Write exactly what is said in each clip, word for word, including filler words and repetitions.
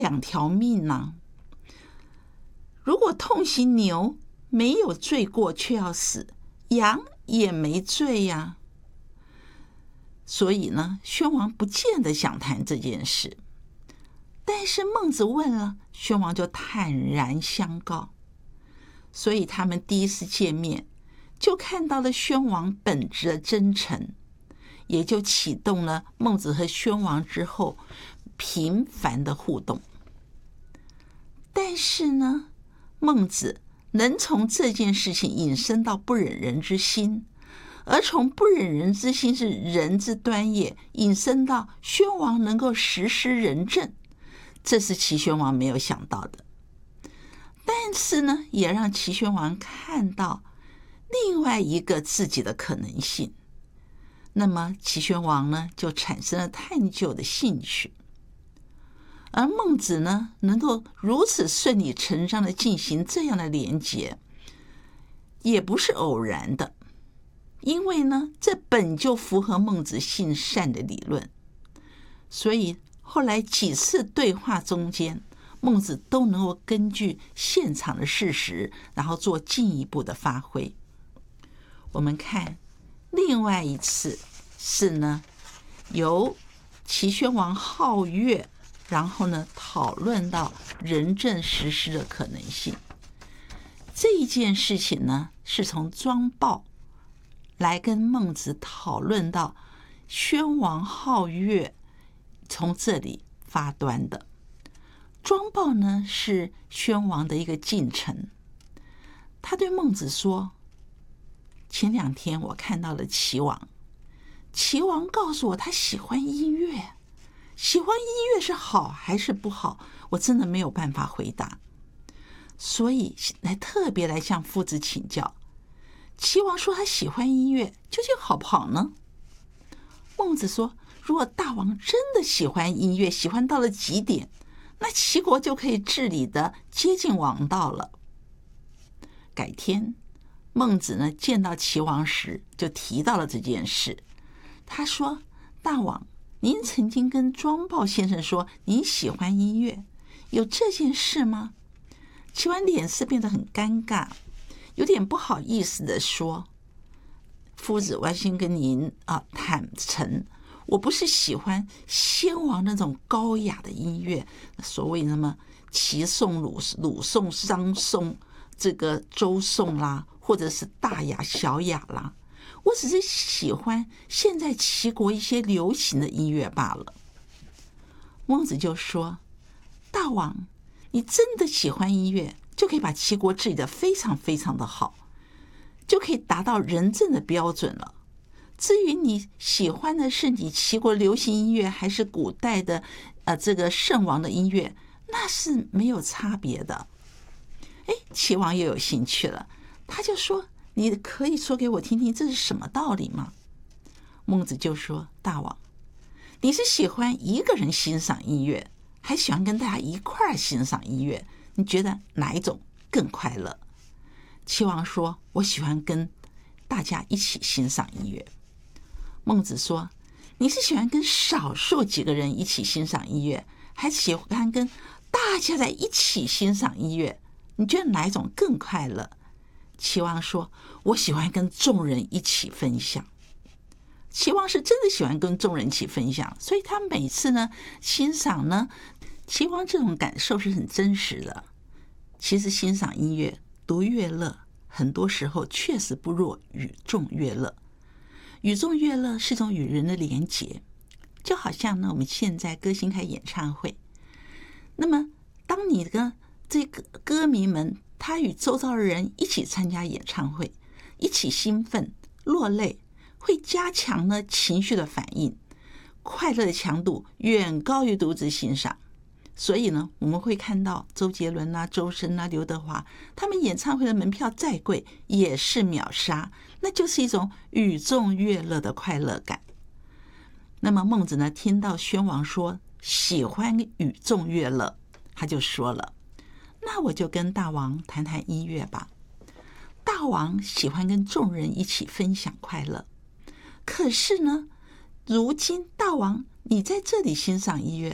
两条命呢、啊？如果痛惜牛没有罪过却要死，羊也没罪呀。所以呢，宣王不见得想谈这件事。但是孟子问了，宣王就坦然相告。所以他们第一次见面，就看到了宣王本质的真诚，也就启动了孟子和宣王之后频繁的互动。但是呢，孟子能从这件事情引申到不忍人之心，而从不忍人之心是人之端也，引申到宣王能够实施仁政，这是齐宣王没有想到的。但是呢，也让齐宣王看到另外一个自己的可能性。那么齐宣王呢，就产生了探究的兴趣。而孟子呢，能够如此顺理成章的进行这样的连结，也不是偶然的，因为呢，这本就符合孟子性善的理论。所以后来几次对话中间，孟子都能够根据现场的事实，然后做进一步的发挥。我们看另外一次是呢，由齐宣王好乐，然后呢讨论到仁政实施的可能性。这一件事情呢，是从庄豹来跟孟子讨论到宣王好乐，从这里发端的。庄豹呢是宣王的一个近臣，他对孟子说，前两天我看到了齐王，齐王告诉我他喜欢音乐，喜欢音乐是好还是不好，我真的没有办法回答，所以来特别来向夫子请教。齐王说他喜欢音乐，究竟好不好呢？孟子说，如果大王真的喜欢音乐，喜欢到了极点，那齐国就可以治理的接近王道了。改天孟子呢见到齐王时，就提到了这件事。他说，大王，您曾经跟庄豹先生说您喜欢音乐，有这件事吗？齐王脸色变得很尴尬，有点不好意思地说，夫子，我要先跟您啊坦诚，我不是喜欢先王那种高雅的音乐，所谓什么齐颂、鲁鲁颂、商颂、这个周颂啦，或者是大雅、小雅啦，我只是喜欢现在齐国一些流行的音乐罢了。孟子就说，大王，你真的喜欢音乐，就可以把齐国治理得非常非常的好，就可以达到仁政的标准了。至于你喜欢的是你齐国流行音乐，还是古代的呃这个圣王的音乐，那是没有差别的。哎，齐王又有兴趣了，他就说，你可以说给我听听这是什么道理吗？孟子就说，大王，你是喜欢一个人欣赏音乐，还喜欢跟大家一块儿欣赏音乐，你觉得哪一种更快乐？齐王说，我喜欢跟大家一起欣赏音乐。孟子说，你是喜欢跟少数几个人一起欣赏音乐，还喜欢跟大家在一起欣赏音乐，你觉得哪一种更快乐？齐王说，我喜欢跟众人一起分享。齐王是真的喜欢跟众人一起分享，所以他每次呢欣赏呢，齐王这种感受是很真实的。其实欣赏音乐、读乐乐，很多时候确实不若与众乐乐。与众乐乐是一种与人的连结，就好像呢我们现在歌星开演唱会，那么当你的这个歌迷们，他与周遭的人一起参加演唱会，一起兴奋落泪，会加强呢情绪的反应，快乐的强度远高于独自欣赏。所以呢，我们会看到周杰伦啊、周深啊、刘德华，他们演唱会的门票再贵也是秒杀，那就是一种与众乐乐的快乐感。那么孟子呢，听到宣王说喜欢与众乐乐，他就说了，那我就跟大王谈谈音乐吧。大王喜欢跟众人一起分享快乐，可是呢，如今大王你在这里欣赏音乐，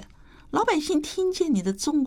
老百姓听见你的重